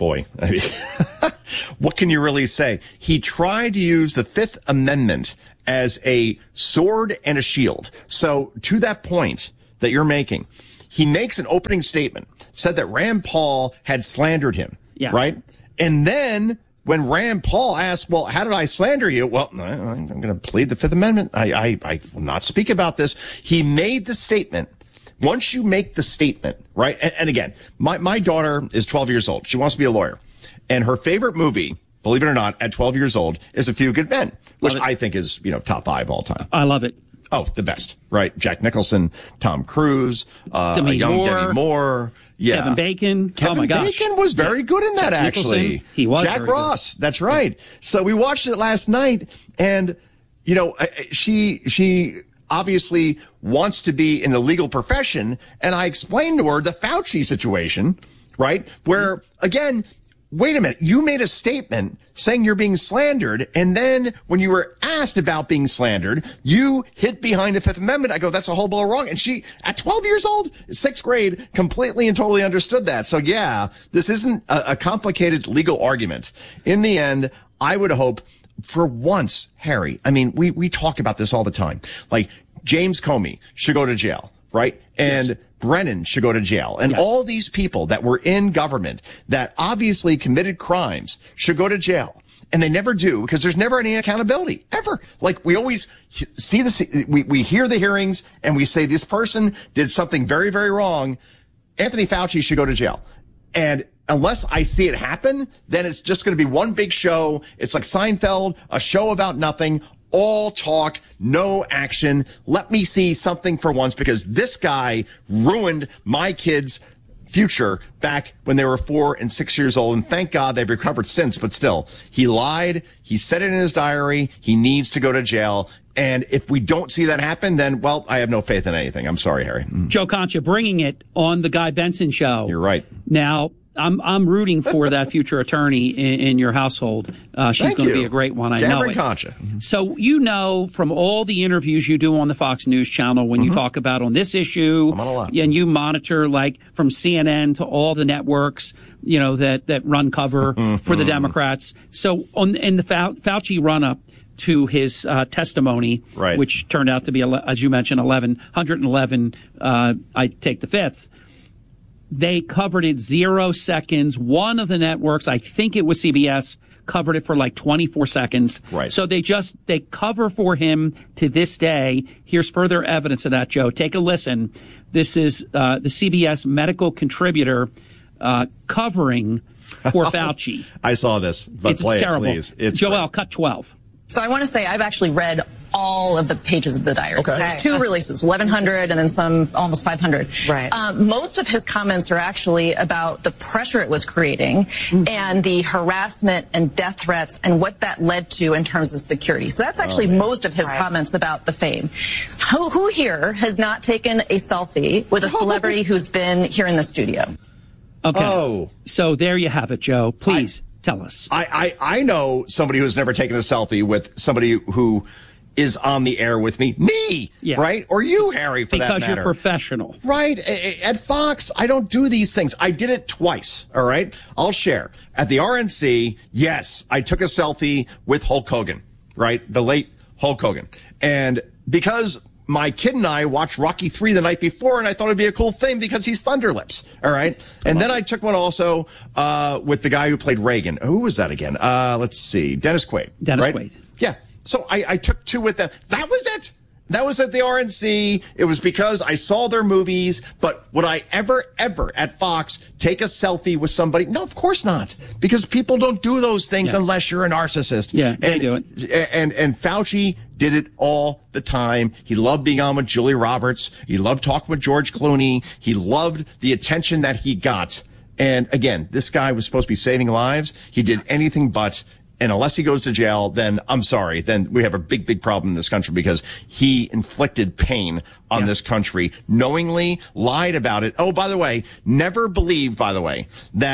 what can you really say? He tried to use the Fifth Amendment as a sword and a shield. So to that point that you're making, he makes an opening statement, said that Rand Paul had slandered him, right? And then when Rand Paul asked, well, how did I slander you? Well, I'm going to plead the Fifth Amendment. I will not speak about this. He made the statement. Once you make the statement, right? And again, my daughter is 12 years old. She wants to be a lawyer. And her favorite movie, believe it or not, at 12 years old, is A Few Good Men, which I think is, top 5 all time. I love it. Oh, the best, right? Jack Nicholson, Tom Cruise, Demi Moore. Yeah. Kevin Bacon. Kevin Bacon was very good in that, actually. Nicholson, he was. Jack Ross. Good. That's right. So we watched it last night, and, she obviously wants to be in the legal profession, and I explained to her the Fauci situation, right? Where, again, wait a minute, you made a statement saying you're being slandered, and then when you were asked about being slandered, you hid behind the Fifth Amendment. I go, that's a whole blow wrong. And she, at 12 years old, 6th grade, completely and totally understood that. So yeah, this isn't a complicated legal argument. In the end, I would hope for once, Harry, we talk about this all the time. Like, James Comey should go to jail, right? And Brennan should go to jail. And all these people that were in government that obviously committed crimes should go to jail. And they never do, because there's never any accountability, ever. Like, we always see we hear the hearings and we say this person did something very, very wrong. Anthony Fauci should go to jail. And unless I see it happen, then it's just going to be one big show. It's like Seinfeld, a show about nothing, all talk, no action. Let me see something for once, because this guy ruined my kids' future back when they were 4 and 6 years old. And thank God they've recovered since. But still, he lied. He said it in his diary. He needs to go to jail. And if we don't see that happen, then, well, I have no faith in anything. I'm sorry, Harry. Joe Concha bringing it on the Guy Benson Show. You're right. Now, I'm rooting for that future attorney in your household. She's going to be a great one. I know it. Concha. So from all the interviews you do on the Fox News channel when you talk about on this issue, I'm on a lot. And you monitor like from CNN to all the networks, that run cover for the Democrats. So in the Fauci run-up to his testimony, which turned out to be, as you mentioned, 111. I take the fifth. They covered it 0 seconds. One of the networks, I think it was CBS, covered it for like 24 seconds. Right. So they cover for him to this day. Here's further evidence of that, Joe. Take a listen. This is the CBS medical contributor covering for Fauci. I saw this, but it's play terrible. It, please. It's Joelle, cut 12. So I want to say I've actually read all of the pages of the diary. Okay. There's 2 releases, 1,100 and then some almost 500. Right. Most of his comments are actually about the pressure it was creating and the harassment and death threats and what that led to in terms of security. So that's actually most of his comments about the fame. Who here has not taken a selfie with a celebrity who's been here in the studio? Okay. Oh. So there you have it, Joe. Please tell us. I know somebody who's never taken a selfie with somebody who is on the air with me. Me! Yes. Right? Or you, Harry, for that matter. Because you're professional. Right. At Fox, I don't do these things. I did it twice, all right? I'll share. At the RNC, yes, I took a selfie with Hulk Hogan, right? The late Hulk Hogan. And because my kid and I watched Rocky III the night before, and I thought it'd be a cool thing because he's Thunderlips, all right? And then I took one also with the guy who played Reagan. Who was that again? Let's see. Dennis Quaid. Dennis Quaid. Yeah. So I took 2 with them. That was it. That was at the RNC. It was because I saw their movies. But would I ever at Fox take a selfie with somebody? No, of course not. Because people don't do those things unless you're a narcissist. Yeah, they do it. And Fauci did it all the time. He loved being on with Julia Roberts. He loved talking with George Clooney. He loved the attention that he got. And again, this guy was supposed to be saving lives. He did anything but. And unless he goes to jail, then I'm sorry, then we have a big, big problem in this country because he inflicted pain on this country, knowingly lied about it. Oh, by the way, never believed, by the way, that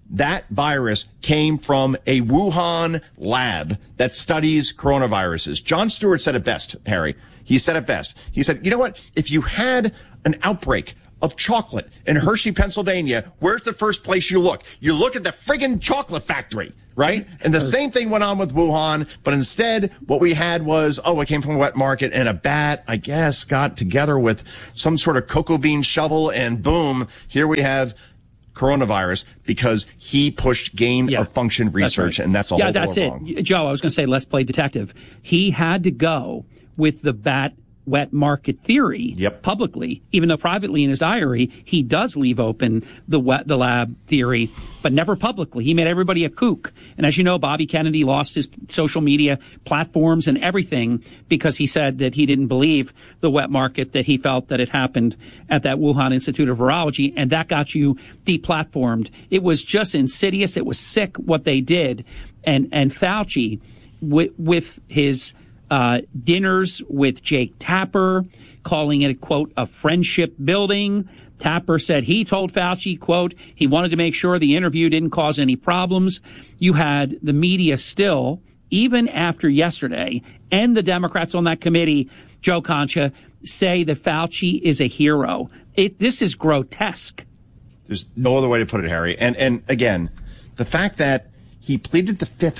that virus came from a Wuhan lab that studies coronaviruses. Jon Stewart said it best, Harry. He said it best. He said, you know what? If you had an outbreak of chocolate in Hershey, Pennsylvania, where's the first place you look? You look at the friggin' chocolate factory, right? And the same thing went on with Wuhan, but instead what we had was, it came from a wet market, and a bat, I guess, got together with some sort of cocoa bean shovel, and boom, here we have coronavirus, because he pushed gain of function research, and that's all. Yeah, that's it. Wrong. Joe, I was going to say, let's play detective. He had to go with the bat wet market theory publicly, even though privately in his diary, he does leave open the lab theory, but never publicly. He made everybody a kook. And as you know, Bobby Kennedy lost his social media platforms and everything because he said that he didn't believe the wet market, that he felt that it happened at that Wuhan Institute of Virology, and that got you deplatformed. It was just insidious. It was sick what they did. And Fauci, with his dinners with Jake Tapper, calling it, quote, a friendship building. Tapper said he told Fauci, quote, he wanted to make sure the interview didn't cause any problems. You had the media still, even after yesterday, and the Democrats on that committee, Joe Concha, say that Fauci is a hero. This is grotesque. There's no other way to put it, Harry. And again, the fact that he pleaded the fifth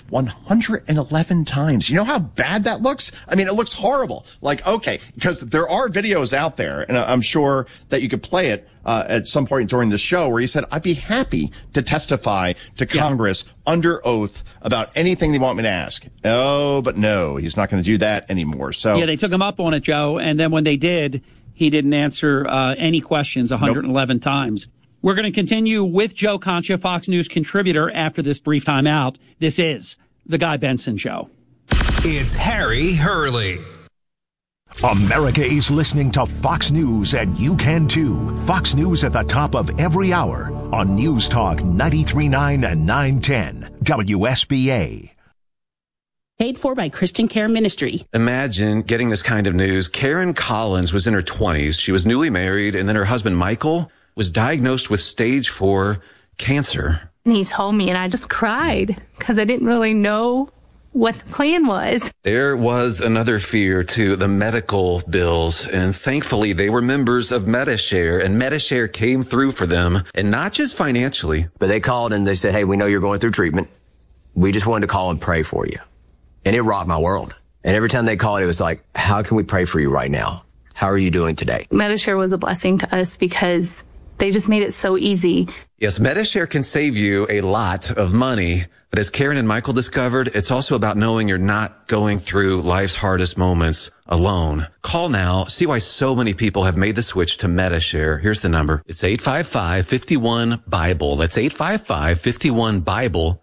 111 times. You know how bad that looks? I mean, it looks horrible. Like, okay, because there are videos out there, and I'm sure that you could play it at some point during the show, where he said, I'd be happy to testify to Congress under oath about anything they want me to ask. Oh, but no, he's not going to do that anymore. So yeah, they took him up on it, Joe, and then when they did, he didn't answer any questions 111 times. We're going to continue with Joe Concha, Fox News contributor, after this brief time out. This is The Guy Benson Show. It's Harry Hurley. America is listening to Fox News, and you can too. Fox News at the top of every hour on News Talk 93.9 and 910 WSBA. Paid for by Christian Care Ministry. Imagine getting this kind of news. Karen Collins was in her 20s. She was newly married, and then her husband, Michael, was diagnosed with stage 4 cancer. And he told me, and I just cried because I didn't really know what the plan was. There was another fear to the medical bills, and thankfully they were members of Medi-Share, and Medi-Share came through for them, and not just financially. But they called and they said, hey, we know you're going through treatment. We just wanted to call and pray for you. And it rocked my world. And every time they called, it was like, how can we pray for you right now? How are you doing today? Medi-Share was a blessing to us because they just made it so easy. Yes, Medi-Share can save you a lot of money, but as Karen and Michael discovered, it's also about knowing you're not going through life's hardest moments alone. Call now. See why so many people have made the switch to Medi-Share. Here's the number. It's 855-51-BIBLE. That's 855-51-BIBLE.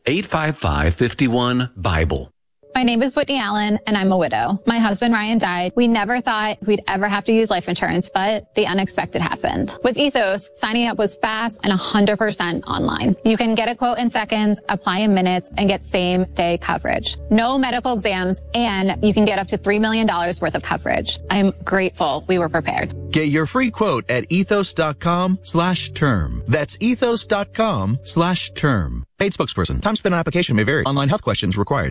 855-51-BIBLE. My name is Whitney Allen, and I'm a widow. My husband, Ryan, died. We never thought we'd ever have to use life insurance, but the unexpected happened. With Ethos, signing up was fast and 100% online. You can get a quote in seconds, apply in minutes, and get same-day coverage. No medical exams, and you can get up to $3 million worth of coverage. I'm grateful we were prepared. Get your free quote at ethos.com/term. That's ethos.com/term. Paid spokesperson. Time spent on application may vary. Online health questions required.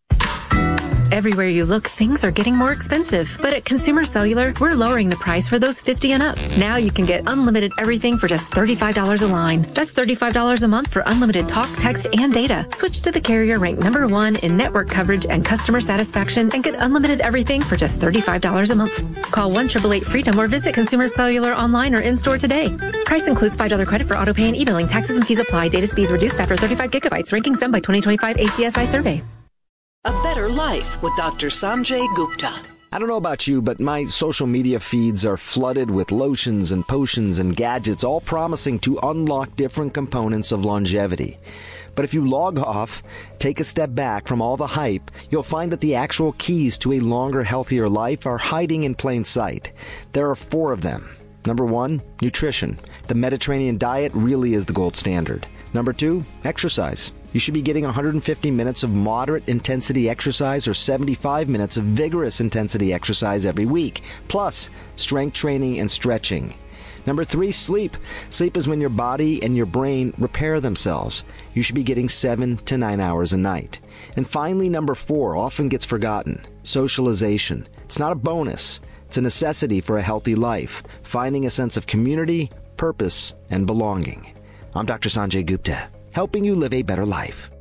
Everywhere you look, things are getting more expensive. But at Consumer Cellular, we're lowering the price for those 50 and up. Now you can get unlimited everything for just $35 a line. That's $35 a month for unlimited talk, text, and data. Switch to the carrier ranked #1 in network coverage and customer satisfaction and get unlimited everything for just $35 a month. Call 1-888-FREEDOM or visit Consumer Cellular online or in-store today. Price includes $5 credit for auto pay and e-billing. Taxes and fees apply. Data speeds reduced after 35 gigabytes. Rankings done by 2025 ACSI survey. A better life with Dr. Sanjay Gupta. I don't know about you, but my social media feeds are flooded with lotions and potions and gadgets, all promising to unlock different components of longevity. But if you log off, take a step back from all the hype, you'll find that the actual keys to a longer, healthier life are hiding in plain sight. There are 4 of them. Number 1, nutrition. The Mediterranean diet really is the gold standard. Number 2, exercise. You should be getting 150 minutes of moderate intensity exercise or 75 minutes of vigorous intensity exercise every week, plus strength training and stretching. Number 3, sleep. Sleep is when your body and your brain repair themselves. You should be getting 7 to 9 hours a night. And finally, number 4 often gets forgotten. Socialization. It's not a bonus. It's a necessity for a healthy life. Finding a sense of community, purpose, and belonging. I'm Dr. Sanjay Gupta, helping you live a better life.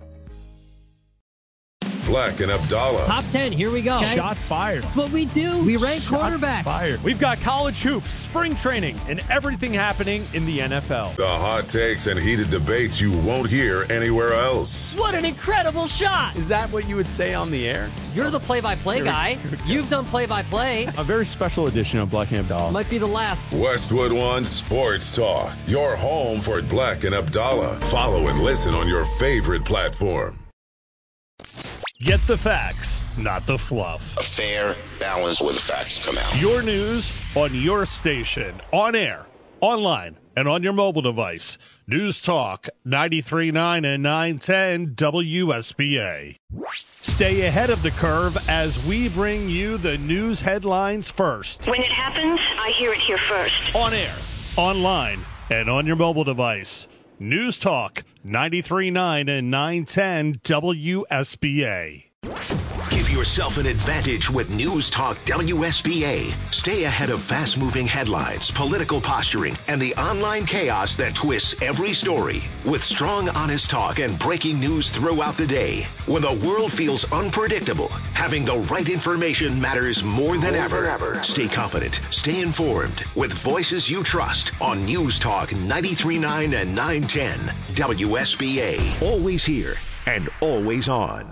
Black and Abdallah. Top 10, here we go. Okay. Shots fired. That's what we do. We rank quarterbacks. Fired. We've got college hoops, spring training, and everything happening in the NFL. The hot takes and heated debates you won't hear anywhere else. What an incredible shot. Is that what you would say on the air? You're the play-by-play guy. You've done play-by-play. A very special edition of Black and Abdallah. Might be the last. Westwood One Sports Talk. Your home for Black and Abdallah. Follow and listen on your favorite platform. Get the facts, not the fluff. A fair balance where the facts come out. Your news on your station, on air, online, and on your mobile device. News Talk 93.9 and 910 WSBA. Stay ahead of the curve as we bring you the news headlines first. When it happens, I hear it here first. On air, online, and on your mobile device. News Talk 93.9 and 910 WSBA. Give yourself an advantage with News Talk WSBA. Stay ahead of fast-moving headlines, political posturing, and the online chaos that twists every story. With strong, honest talk and breaking news throughout the day. When the world feels unpredictable, having the right information matters more than ever. Stay confident, stay informed, with voices you trust on News Talk 93.9 and 910 WSBA. Always here and always on.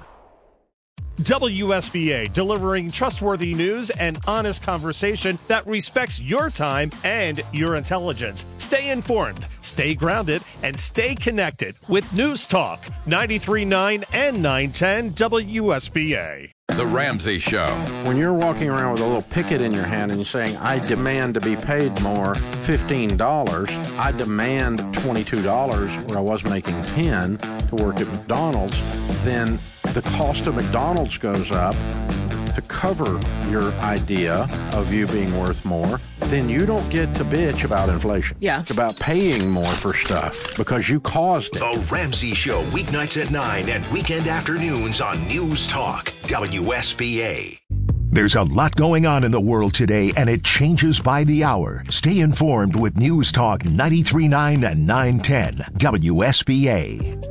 WSBA, delivering trustworthy news and honest conversation that respects your time and your intelligence. Stay informed, stay grounded, and stay connected with News Talk 93.9 and 910 WSBA. The Ramsey Show. When you're walking around with a little picket in your hand and you're saying, I demand to be paid more, $15, I demand $22 where I was making $10 to work at McDonald's, then the cost of McDonald's goes up to cover your idea of you being worth more, then you don't get to bitch about inflation. Yeah. It's about paying more for stuff because you caused it. The Ramsey Show, weeknights at 9 and weekend afternoons on News Talk, WSBA. There's a lot going on in the world today, and it changes by the hour. Stay informed with News Talk 93.9 and 910 WSBA.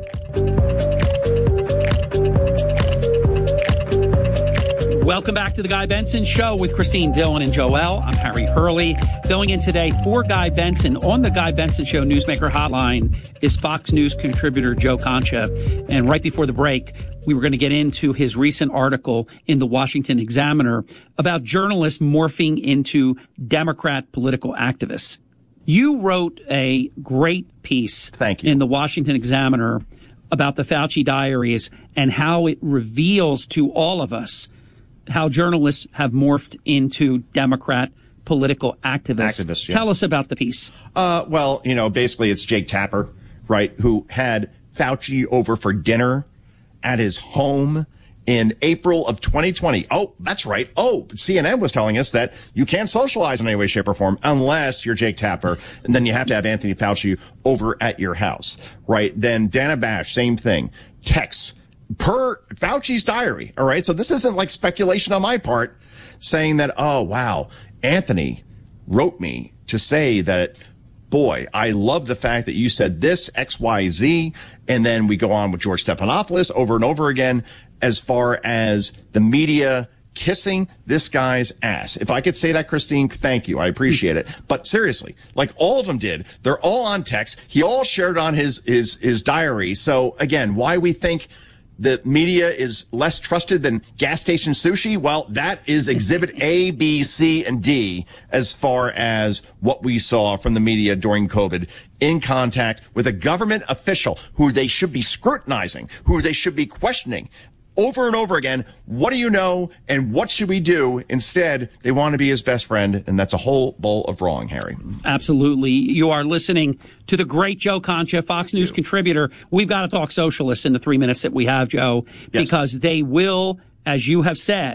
Welcome back to the Guy Benson Show with Christine Dillon and Joel. I'm Harry Hurley. Filling in today for Guy Benson on the Guy Benson Show Newsmaker Hotline is Fox News contributor Joe Concha. And right before the break, we were going to get into his recent article in the Washington Examiner about journalists morphing into Democrat political activists. You wrote a great piece in the Washington Examiner about the Fauci diaries and how it reveals to all of us how journalists have morphed into Democrat political activists. Yeah. Tell us about the piece. Well, basically it's Jake Tapper, right, who had Fauci over for dinner at his home in April of 2020. Oh, that's right. Oh, CNN was telling us that you can't socialize in any way, shape, or form unless you're Jake Tapper, and then you have to have Anthony Fauci over at your house, right? Then Dana Bash, same thing. Texts. Per Fauci's diary, all right? So this isn't like speculation on my part saying that, oh, wow, Anthony wrote me to say that, boy, I love the fact that you said this, X, Y, Z, and then we go on with George Stephanopoulos over and over again as far as the media kissing this guy's ass. If I could say that, Christine, thank you. I appreciate it. But seriously, like all of them did, they're all on text. He all shared on his diary. So again, why we think the media is less trusted than gas station sushi? Well, that is exhibit A, B, C, and D as far as what we saw from the media during COVID in contact with a government official who they should be scrutinizing, who they should be questioning over and over again. What do you know and what should we do? Instead, they want to be his best friend, and that's a whole bowl of wrong, Harry. Absolutely. You are listening to the great Joe Concha, Fox News contributor. We've got to talk socialists in the 3 minutes that we have, Joe, because they will, as you have said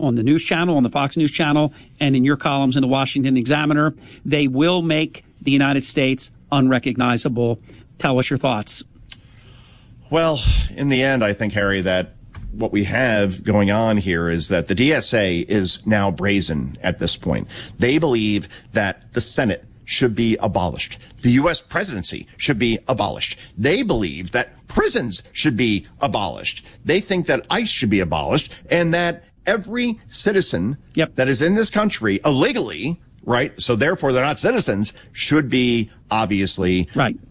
on the news channel, on the Fox News channel, and in your columns in the Washington Examiner. They will make the United States unrecognizable. Tell us your thoughts. Well, in the end, I think, Harry, that what we have going on here is that the DSA is now brazen at this point. They believe that the Senate should be abolished. The U.S. presidency should be abolished. They believe that prisons should be abolished. They think that ICE should be abolished and that every citizen that is in this country illegally, right, so therefore they're not citizens, should be obviously